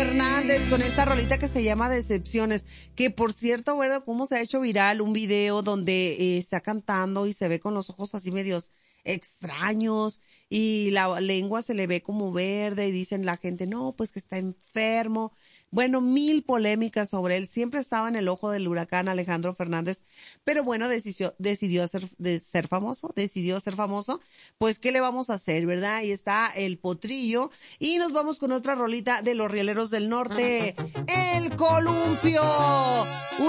Fernández con esta rolita que se llama Decepciones, que por cierto, ¿verdad? Cómo se ha hecho viral un video donde está cantando y se ve con los ojos así medios extraños y la lengua se le ve como verde y dicen la gente, no, pues que está enfermo. Bueno, mil polémicas sobre él. Siempre estaba en el ojo del huracán Alejandro Fernández, pero bueno, decidió ser famoso, decidió ser famoso. Pues, ¿qué le vamos a hacer, verdad? Ahí está el potrillo. Y nos vamos con otra rolita de los Rieleros del Norte, El Columpio.